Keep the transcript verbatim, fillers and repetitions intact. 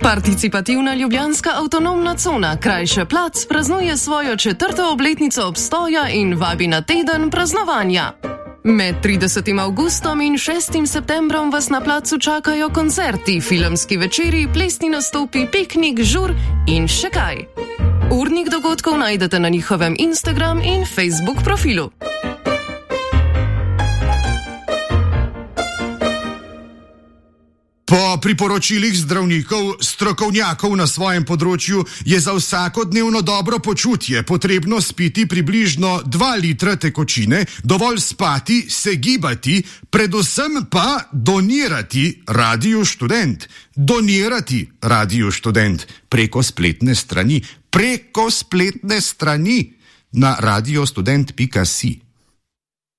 Participativna ljubljanska avtonomna cona Krajše plac praznuje svojo četrto obletnico obstoja in vabi na teden praznovanja. Med tridesetim avgustom in šestim septembrom vas na placu čakajo koncerti, filmski večeri, plesni nastopi, piknik, žur in še kaj. Urnik dogodkov najdete na njihovem Instagram in Facebook profilu. Po priporočilih zdravnikov, strokovnjakov na svojem področju je za vsakodnevno dobro počutje potrebno spiti približno dva litra tekočine, dovolj spati, se gibati, predvsem pa donirati Radiu Študent. Donirati Radiu Študent preko spletne strani, preko spletne strani na radiostudent pika si.